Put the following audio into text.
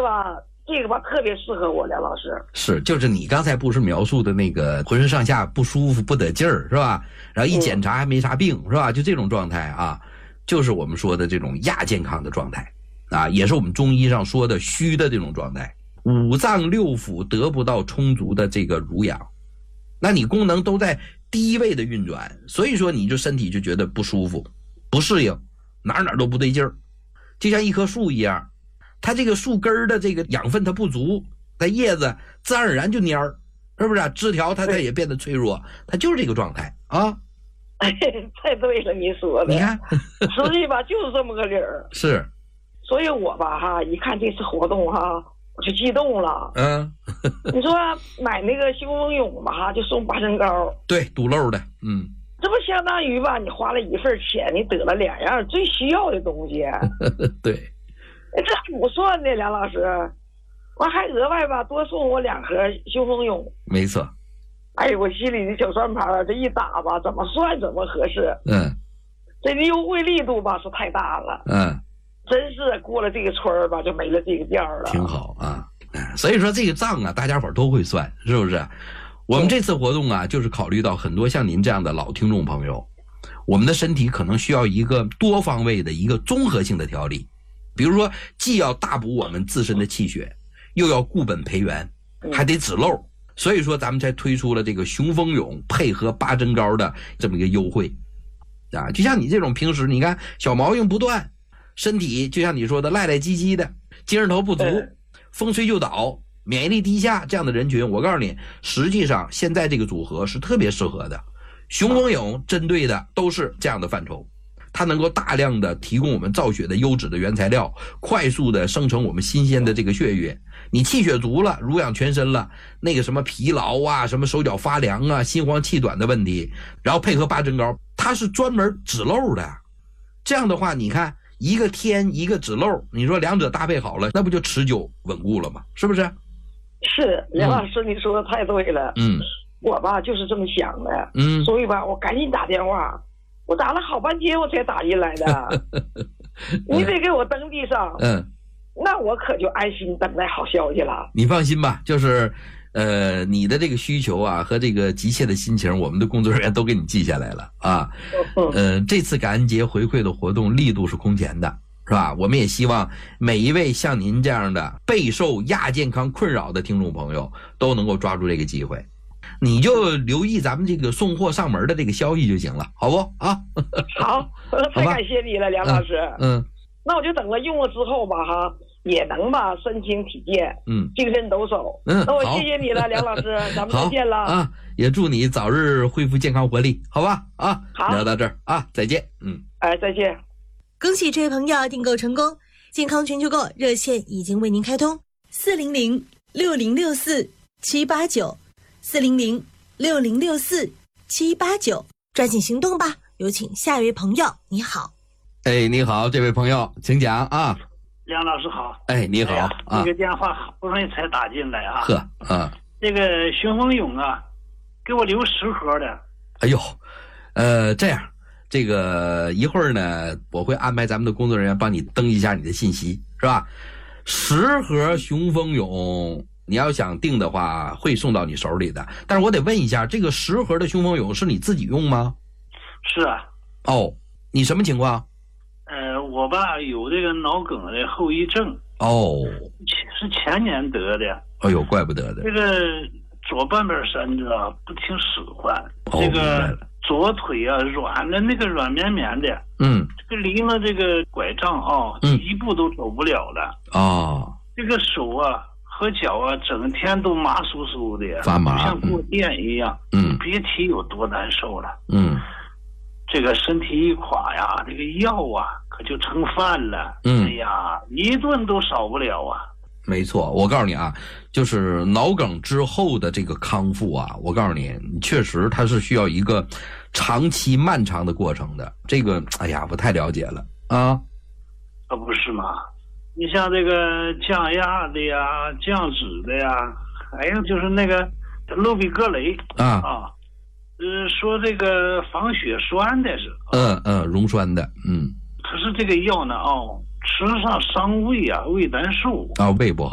吧，这个吧特别适合我，梁老师。 是，就是你刚才不是描述的那个浑身上下不舒服不得劲儿是吧？然后一检查还没啥病是吧？就这种状态啊，就是我们说的这种亚健康的状态啊，也是我们中医上说的虚的这种状态。五脏六腑得不到充足的这个濡养，那你功能都在低位的运转，所以说你就身体就觉得不舒服不适应，哪都不对劲儿。就像一棵树一样，它这个树根的这个养分它不足，它叶子自然而然就蔫儿，是不是啊？枝条它也变得脆弱，它就是这个状态啊。 太对了，你说的， 你看实际吧就是这么个理儿。 是， 所以我吧哈，一看这次活动哈，我就激动了。你说买那个腥风涌吧哈，就送八珍膏，对， 堵漏的， 这不相当于吧？你花了一份钱，你得了两样最需要的东西。 对， 这不算的，梁老师，完还额外吧多送我2盒腥风涌。 没错。 哎，我心里的小算盘这一打吧，怎么算怎么合适。这个优惠力度吧是太大了。真是过了这个村儿吧，就没了这个店了。 挺好啊。所以说这个账啊，大家伙都会算，是不是？我们这次活动啊，就是考虑到很多像您这样的老听众朋友，我们的身体可能需要一个多方位的一个综合性的调理，比如说既要大补我们自身的气血，又要固本培元，还得止漏。所以说咱们才推出了这个雄风涌配合八珍膏的这么一个优惠啊。就像你这种平时你看小毛病不断，身体就像你说的赖赖唧唧的，精神头不足，风吹就倒，免疫力低下，这样的人群，我告诉你，实际上现在这个组合是特别适合的。雄风涌针对的都是这样的范畴，它能够大量的提供我们造血的优质的原材料，快速的生成我们新鲜的这个血液。你气血足了，濡养全身了，那个什么疲劳啊，什么手脚发凉啊，心慌气短的问题，然后配合八珍膏，它是专门止漏的。这样的话，你看一个添一个止漏，你说两者搭配好了，那不就持久稳固了吗？是不是？ 是，梁老师你说的太对了。我吧就是这么想的。所以吧我赶紧打电话，我打了好半天我才打进来的。你得给我登记上。那我可就安心等待好消息了。你放心吧，就是你的这个需求啊和这个急切的心情，我们的工作人员都给你记下来了啊。这次感恩节回馈的活动力度是空前的，是吧？我们也希望每一位像您这样的备受亚健康困扰的听众朋友都能够抓住这个机会。你就留意咱们这个送货上门的这个消息就行了，好不啊？ 好，太感谢你了，梁老师。那我就等了用了之后吧哈，也能吧身轻体健，精神抖擞。那我谢谢你了，梁老师，咱们再见了啊！也祝你早日恢复健康活力，好吧？啊， 好， 聊到这儿啊，再见。 再见。 恭喜这位朋友订购成功，健康全球购热线已经为您开通，400-6064-789，400-6064-789，抓紧行动吧！有请下一位朋友，你好。 你好，这位朋友，请讲啊。 梁老师好。 你好啊。 这个电话好不容易才打进来啊。这个雄风涌啊，给我留10盒的。 哎呦，这样，这个一会儿呢，我会安排咱们的工作人员帮你登一下你的信息，是吧？10盒雄风涌，你要想订的话，会送到你手里的。但是我得问一下，这个10盒的雄风涌是你自己用吗？ 是啊。 你什么情况？ 我吧有这个脑梗的后遗症。是前年得的。 哎呦，怪不得的。 这个左半边身子啊不挺使唤，这个左腿啊软的那个软绵绵的。这个离了这个拐杖啊，一步都走不了了。这个手啊和脚啊整天都麻酥酥的， 发麻， 就像过电一样。别提有多难受了。这个身体一垮呀，这个药啊可就成饭了。哎呀，一顿都少不了啊。 没错，我告诉你啊，就是脑梗之后的这个康复啊，我告诉你，确实它是需要一个长期漫长的过程的。这个，哎呀，我太了解了啊。 不是吗？你像这个降压的呀、降脂的呀，还有就是那个氯吡格雷说这个防血栓的是。 溶栓的。 可是这个药呢吃上伤胃啊，胃难受。 胃不好。